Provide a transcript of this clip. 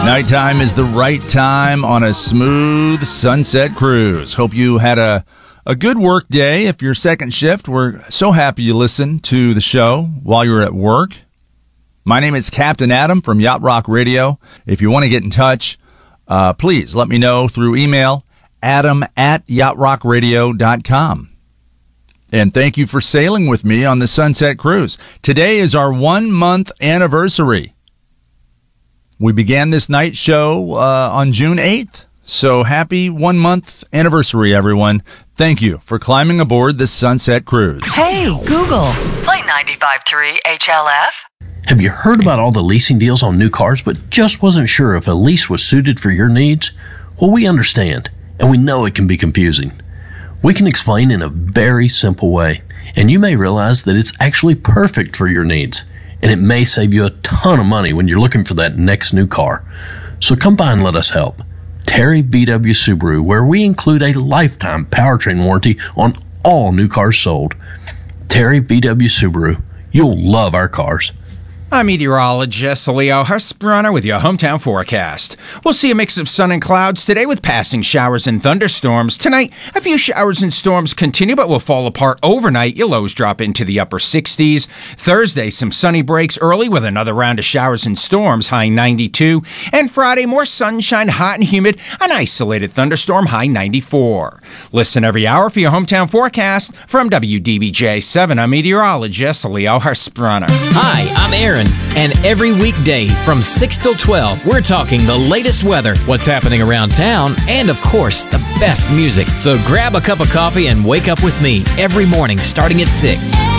Nighttime is the right time on a smooth sunset cruise. Hope you had a good work day. If you're second shift, we're so happy you listened to the show while you were at work. My name is Captain Adam from Yacht Rock Radio. If you want to get in touch, please let me know through email, adam@yachtrockradio.com. And thank you for sailing with me on the Sunset Cruise. Today is our 1-month anniversary. We began this night show on June 8th. So happy 1-month anniversary, everyone. Thank you for climbing aboard the Sunset Cruise. Hey, Google, play 95.3 HLF. Have you heard about all the leasing deals on new cars but just wasn't sure if a lease was suited for your needs? Well, we understand, and we know it can be confusing. We can explain in a very simple way, and you may realize that it's actually perfect for your needs, and it may save you a ton of money when you're looking for that next new car. So come by and let us help. Terry VW Subaru, where we include a lifetime powertrain warranty on all new cars sold. Terry VW Subaru, you'll love our cars. I'm meteorologist Leo Husbrunner with your hometown forecast. We'll see a mix of sun and clouds today with passing showers and thunderstorms. Tonight, a few showers and storms continue but will fall apart overnight. Your lows drop into the upper 60s. Thursday, some sunny breaks early with another round of showers and storms, high 92. And Friday, more sunshine, hot and humid, an isolated thunderstorm, high 94. Listen every hour for your hometown forecast. From WDBJ7, I'm meteorologist Leo Husbrunner. Hi, I'm Aaron. And every weekday from 6 till 12, we're talking the latest weather, what's happening around town, and of course, the best music. So grab a cup of coffee and wake up with me every morning starting at 6.